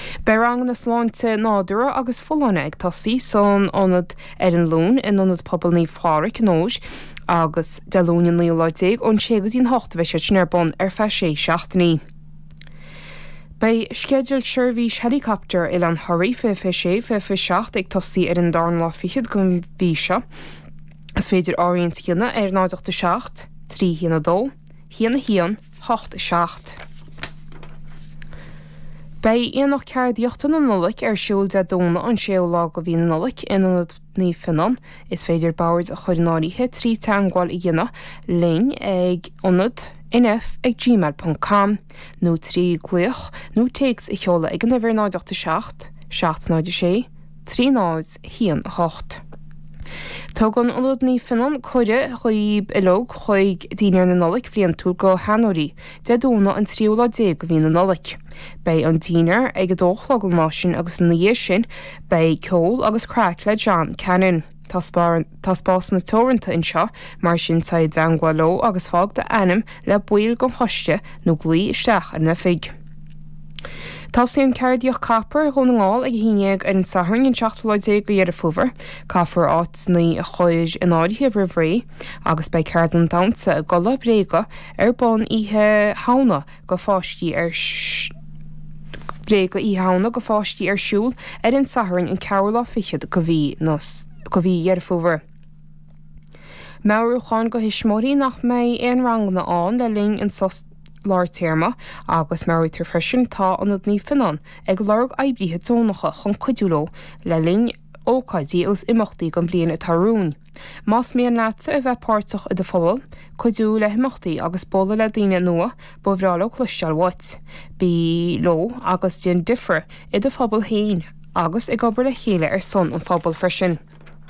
Berang na sláinte nádúra agus fullana ag tosaí son anad ar an lún in anad pobl ní fáric nóis agus de lúnin líolaidéig ón ségus ín hochtbheise snerbon ar fe sé seachtaní. Bei scheduled service helicopter il an thoirí fe sé fe seacht ag tosaí ar an darn lá fichiid gon bhíse. As féidir áíonn chéanna ar 9 3 híanana dó, híanana hían 8 seacht. Bei éonach ceardíochtan an nulaigh ar siúl de dóna an séolá go bhíon nulaigh inanad ní finan, is féidir báirt a chuirnáiríthe trí teangáil i dhéana léinn ag ionad inf ag gmail.com nó trí gluach nó takes i cheola ag an bhar 9 seacht, 7 sé, 3 hían 8. Tugan olod ní finan chuide chuoib ilóg chuig daoine na nulaigh bhríon túl go hanóirí de dóna an tríola dé go bhíon na nulaigh. Bei an tíinear ag dóchlagil náisiún agus na dhé sin bei ceol agus crack le John Cannon. Táspás na tóranta inseo mar sin taid dangáiló agus fág de anam le buil go thoiste nó glí isteach ar na fig. Tá síon ceardíoch capar chun ngáil ag híineag ar an sathrainn an 7 go dhéar fuver, capar áit ní a chuid in áidithe bhré agus bei ceardan damsa a gola bréga ar bon ihe hána go fáistí ar bréga í hána go fáistí ar siúl ar an sathrainn an cearla fichiid go bhí dhéar fuver. Meabhrú cháin go hismóí nach mé éon rang na an le ling an sos Lár téirma agus meabhraítar freisin tá anad ní finan ag lerg aibríthe tónacha chun cuidiúló le ling ócaidí os imachtaí gan bliana tarún. Más mé an láta a bheith páirteach i do phobal, cuidiú le himachtaí agus bóla le daine nua bhrála chluisteáil wait. Bí lo agus díon difre i do phobal hain agus ag obair le chéile ar son an phobal freisin.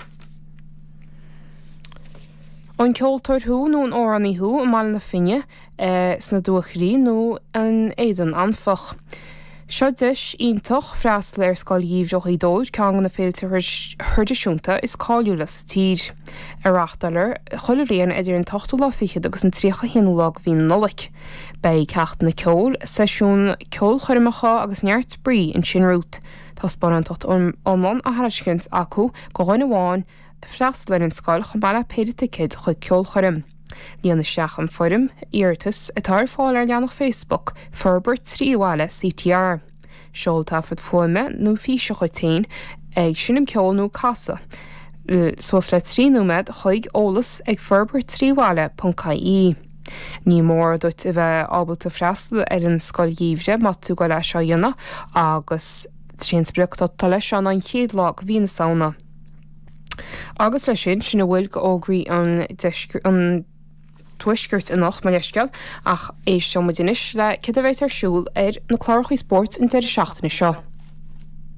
An ceoltóir thu nó an óraní thu am mála na finne sna dúcharí nó an éidan anfach. Seo deis iontoch freastal ar scoil dhíomhreach i dóid ceangan na féilte thuirdeisiúnta is cáiliúlas tír. Arachtalar choileríonn idir an 8 fichiid agus an 3 híanúlag bhíon nulaigh. Bei ceacht na ceol, seisiún ceol chuirimecha agus neart brí in sin rút. Tá spanantacht omlan a harascint acu go gháin amháin freastal an scoil chun baile péidirta cid chuig ceol chorim. Líana seach an forum, Iartas, a tar fáil ar leanach Facebook, Ferbert Tríomháile CTR. Seol tafad fuime nó físe chuitéin ag sinim ceol nó casa. Sos le 3 númed chuig ólas ag ferbertríomháile.caí. Ní mór dúirt a bheith ábalta freastal ar an scoil dhíomhre má tú go leis seo dhéanana agus sin spreachta tá leis an chéad lá bhí na saona. Agus lei sin bhfuil go ógraí an tuisgurt in nach mar leisceal ach éis seo mo dinis le cid a bheith ar siúl ar na chláirchaí sport in 17 seo.